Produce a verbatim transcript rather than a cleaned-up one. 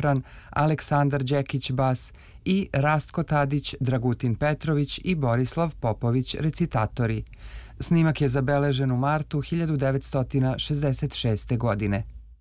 sopran, Aleksandar Đekić bas i Rastko Tadić, Dragutin Petrović i Borislav Popović recitatori. Snimak je zabeležen u martu hiljadu devetsto šezdeset šeste. godine.